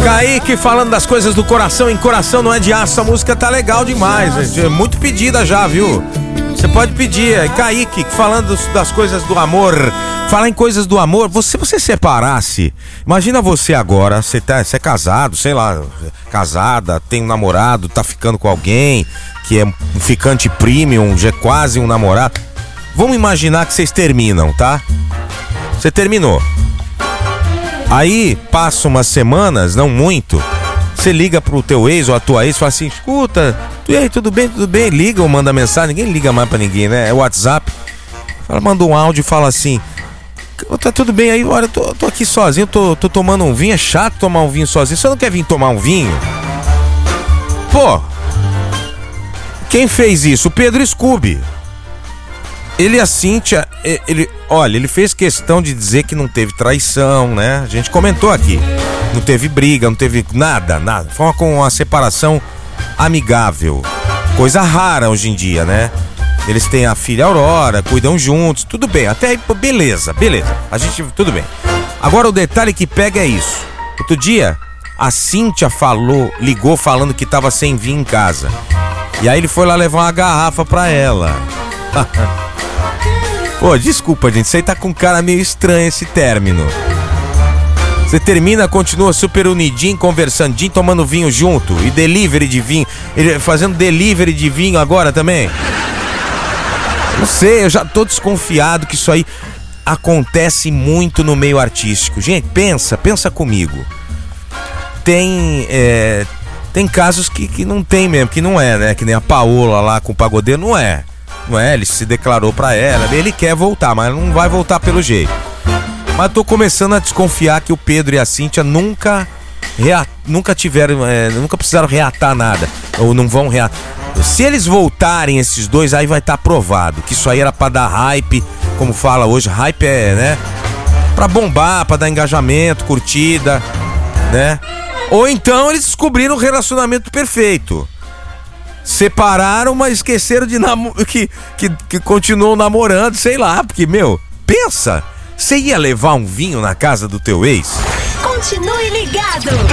Kaique falando das coisas do coração, em Coração Não É de Aço. A música tá legal demais, gente. É muito pedida já, viu? Você pode pedir. Kaique falando das coisas do amor. Falar em coisas do amor, você separasse. Imagina você agora, você é casado, sei lá, casada, tem um namorado, tá ficando com alguém que é um ficante premium, já é quase um namorado. Vamos imaginar que vocês terminam, tá? Você terminou. Aí, passa umas semanas, não muito, você liga pro teu ex ou a tua ex e fala assim: escuta, e aí, tudo bem? Liga ou manda mensagem, ninguém liga mais pra ninguém, né? É o WhatsApp. Ela manda um áudio e fala assim: tá tudo bem aí, olha, eu tô aqui sozinho, tô tomando um vinho, é chato tomar um vinho sozinho, você não quer vir tomar um vinho? Pô, quem fez isso? O Pedro Scooby. Ele e a Cíntia, ele fez questão de dizer que não teve traição, né? A gente comentou aqui. Não teve briga, não teve nada. Foi uma separação amigável. Coisa rara hoje em dia, né? Eles têm a filha Aurora, cuidam juntos, tudo bem. Até aí, beleza. Tudo bem. Agora o detalhe que pega é isso. Outro dia, a Cíntia ligou falando que tava sem vinho em casa. E aí ele foi lá levar uma garrafa pra ela. Pô, desculpa, gente, isso aí tá com cara meio estranho, esse término. Você termina, continua super unidinho, conversandinho, tomando vinho junto. E delivery de vinho. Ele fazendo delivery de vinho agora também. Não sei, eu já tô desconfiado que isso aí acontece muito no meio artístico. Gente, pensa comigo. Tem casos que não tem mesmo, que não é, né? Que nem a Paola lá com o pagodeiro, não é, ele se declarou pra ela, ele quer voltar, mas não vai voltar pelo jeito. Mas tô começando a desconfiar que o Pedro e a Cíntia nunca precisaram reatar nada, ou não vão reatar. Se eles voltarem, esses dois, aí vai estar provado que isso aí era pra dar hype, como fala hoje, hype né? Pra bombar, pra dar engajamento, curtida, né? Ou então eles descobriram o relacionamento perfeito. Separaram, mas esqueceram de que continuam namorando, sei lá, porque, pensa, você ia levar um vinho na casa do teu ex? Continue ligado!